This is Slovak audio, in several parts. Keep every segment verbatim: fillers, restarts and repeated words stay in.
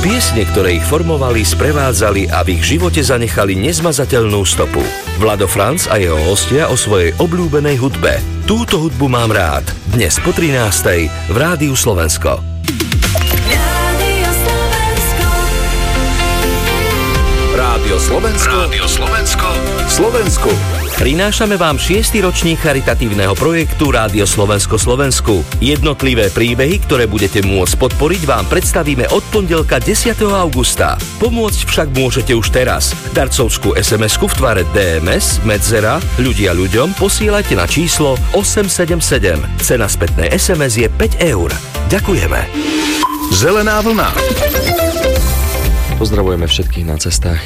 Piesne, ktoré ich formovali, sprevádzali a v ich živote zanechali nezmazateľnú stopu. Vlado Franc a jeho hostia o svojej obľúbenej hudbe. Túto hudbu mám rád. Dnes po trinástej v Rádiu Slovensko. Rádio Slovensko. Rádio Slovensko. Rádio Slovensko. Slovensku. Prinášame vám šiesty ročník charitatívneho projektu Rádio Slovensko Slovensku. Jednotlivé príbehy, ktoré budete môcť podporiť, vám predstavíme od pondelka desiateho augusta. Pomôcť však môžete už teraz. Darcovskú es em esku v tvare dé em es, medzera, ľudia ľuďom posielajte na číslo osem sedem sedem. Cena spätnej es em es je päť eur. Ďakujeme. Zelená vlna. Pozdravujeme všetkých na cestách.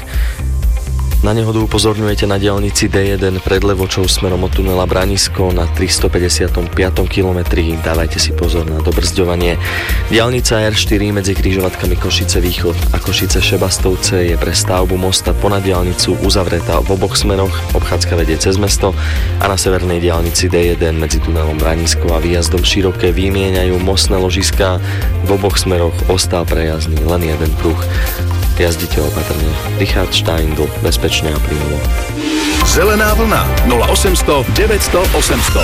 Na nehodu upozorňujete na diaľnici dé jeden pred Levočou smerom od tunela Branisko na tristopäťdesiatom piatom kilometri. Dávajte si pozor na dobrzďovanie. Diaľnica er štyri medzi križovatkami Košice Východ a Košice Šebastovce je pre stavbu mosta ponad diaľnicu uzavretá v oboch smeroch. Obchádzka vedie cez mesto a na severnej diaľnici dé jeden medzi tunelom Branisko a výjazdom Široké vymieňajú mostné ložiská. V oboch smeroch ostal prejazdný len jeden pruh. Jazdite opatrne. Richard Steindl, bezpečne a plynulo. Zelená vlna nula osemsto deväťsto osemsto.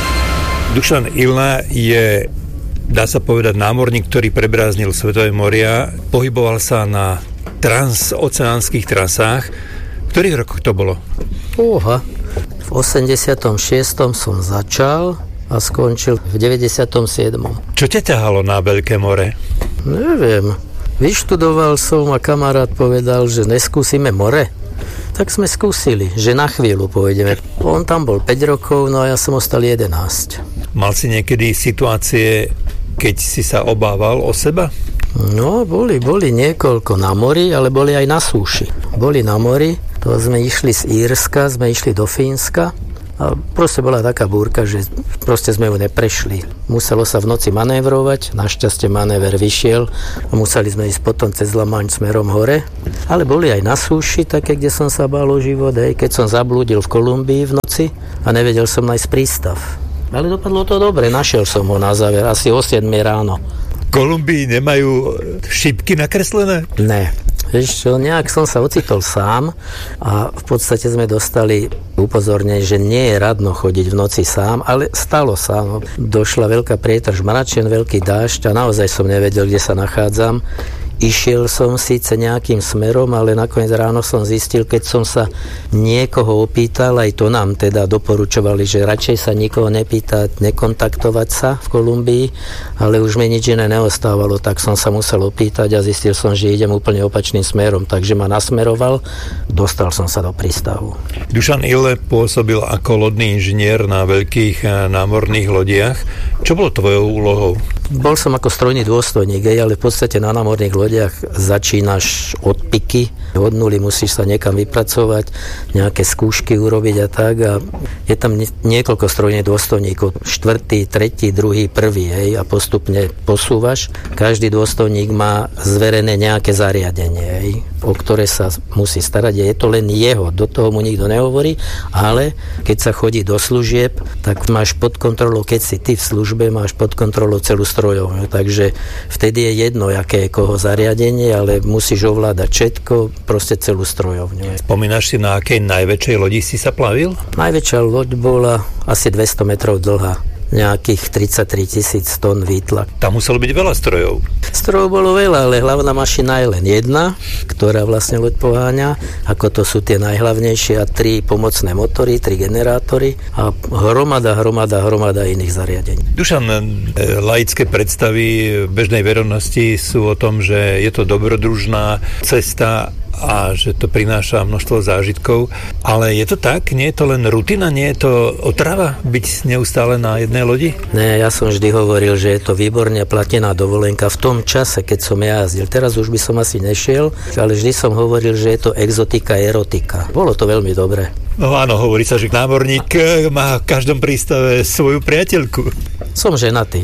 Dušan Ilna je, dá sa povedať, námorník, ktorý prebráznil svetové moria. Pohyboval sa na transoceánskych trasách. V ktorých rokoch to bolo? Uha, v osemdesiatom šiestom som začal a skončil v deväťdesiatom siedmom. Čo ťa ťahalo na veľké more? Neviem. Vyštudoval som a kamarát povedal, že neskúsime more. Tak sme skúsili, že na chvíľu pôjdeme. On tam bol päť rokov, no a ja som ostal jedenásť. Mal si niekedy situácie, keď si sa obával o seba? No, boli, boli niekoľko na mori, ale boli aj na súši. Boli na mori, to sme išli z Írska, sme išli do Fínska. A proste bola taká búrka, že proste sme ju neprešli. Muselo sa v noci manévrovať, našťastie manéver vyšiel a museli sme ísť potom cez Lamaň smerom hore. Ale boli aj na súši, také, kde som sa bál o život, hej, keď som zablúdil v Kolumbii v noci a nevedel som nájsť prístav. Ale dopadlo to dobre, našiel som ho na záver, asi o siedmej ráno. V Kolumbii nemajú šipky nakreslené? Ne. Vieš čo, nejak som sa ocitol sám a v podstate sme dostali upozornenie, že nie je radno chodiť v noci sám, ale stalo sa. No. Došla veľká prietrž mračien, veľký dážď a naozaj som nevedel, kde sa nachádzam. Išiel som síce nejakým smerom, ale nakoniec ráno som zistil, keď som sa niekoho opýtal, aj to nám teda doporučovali, že radšej sa nikoho nepýtať, nekontaktovať sa v Kolumbii, ale už mi nič iné neostávalo, tak som sa musel opýtať a zistil som, že idem úplne opačným smerom, takže ma nasmeroval, dostal som sa do prístavu. Dušan Ille pôsobil ako lodný inžinier na veľkých námorných lodiach. Čo bolo tvojou úlohou? Bol som ako strojný dôstojník, ale v podstate na námorných lodiach začínaš od piky, od nuly musíš sa niekam vypracovať, nejaké skúšky urobiť a tak a je tam niekoľko strojných dôstojníkov, štvrtý, tretí, druhý, prvý, hej, a postupne posúvaš. Každý dôstojník má zverené nejaké zariadenie, hej, o ktoré sa musí starať. Je to len jeho, do toho mu nikto nehovorí, ale keď sa chodí do služieb, tak máš pod kontrolou, keď si ty v službe, máš pod kontrolou celú strojov. Takže vtedy je jedno, aké je koho zariadenie, ale musíš ovládať všetko, proste celú strojovňu. Spomínaš si, na akej najväčšej lodi si sa plavil? Najväčšia loď bola asi dvesto metrov dlhá. Nejakých tridsaťtri tisíc tón výtlak. Tam muselo byť veľa strojov. Strojov bolo veľa, ale hlavná mašina je len jedna, ktorá vlastne loď poháňa, ako to sú tie najhlavnejšie, a tri pomocné motory, tri generátory a hromada, hromada, hromada iných zariadení. Dušan, laické predstavy bežnej verejnosti sú o tom, že je to dobrodružná cesta a že to prináša množstvo zážitkov. Ale je to tak? Nie je to len rutina? Nie je to otrava byť neustále na jednej lodi? Ne, ja som vždy hovoril, že je to výborne platená dovolenka v tom čase, keď som jazdil. Teraz už by som asi nešiel, ale vždy som hovoril, že je to exotika, erotika. Bolo to veľmi dobré. No áno, hovorí sa, že námorník má v každom prístave svoju priateľku. Som ženatý.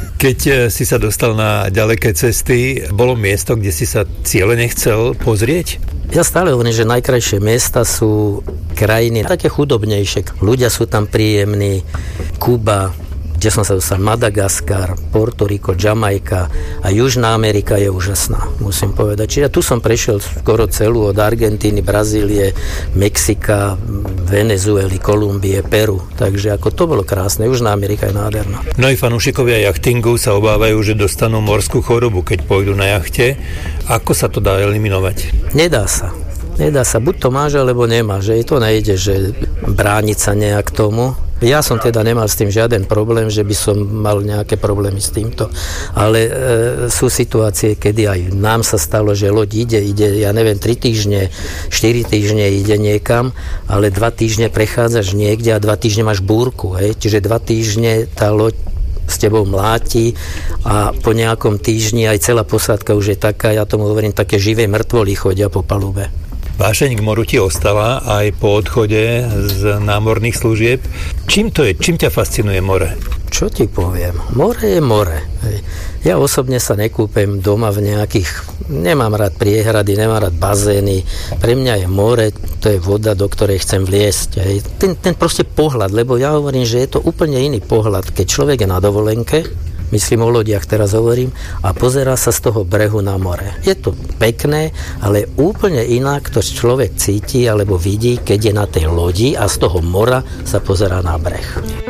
Keď si sa dostal na ďaleké cesty, bolo miesto, kde si sa cielene chcel pozrieť? Ja stále hovorím, že najkrajšie miesta sú krajiny také chudobnejšie. Ľudia sú tam príjemní. Kuba, kde som sa dostal, Madagaskar, Puerto Rico, Jamajka a Južná Amerika je úžasná, musím povedať. Čiže tu som prešiel skoro celú od Argentíny, Brazílie, Mexika, Venezuely, Kolumbie, Peru. Takže ako to bolo krásne. Južná Amerika je nádherná. Mnohí fanúšikovia jachtingu sa obávajú, že dostanú morskú chorobu, keď pôjdu na jachte. Ako sa to dá eliminovať? Nedá sa. Nedá sa, buď to máš, alebo nemáš. Že to nejde, že brániť sa nejak tomu. Ja som teda nemal s tým žiaden problém, že by som mal nejaké problémy s týmto. Ale e, sú situácie, kedy aj nám sa stalo, že loď ide, ide, ja neviem, tri týždne, štyri týždne ide niekam, ale dva týždne prechádzaš niekde a dva týždne máš búrku. Hej? Čiže dva týždne tá loď s tebou mláti a po nejakom týždni aj celá posádka už je taká, ja tomu hovorím, také živé mŕtvoly chodia po palube. Vášeň k moru ti ostala aj po odchode z námorných služieb. Čím to je? Čím ťa fascinuje more? Čo ti poviem? More je more. Ja osobne sa nekúpem doma v nejakých... Nemám rád priehrady, nemám rád bazény. Pre mňa je more, to je voda, do ktorej chcem vliesť. Ten, ten proste pohľad, lebo ja hovorím, že je to úplne iný pohľad, keď človek je na dovolenke, myslím o lodiach teraz hovorím, a pozerá sa z toho brehu na more. Je to pekné, ale úplne inak to človek cíti alebo vidí, keď je na tej lodi a z toho mora sa pozerá na breh.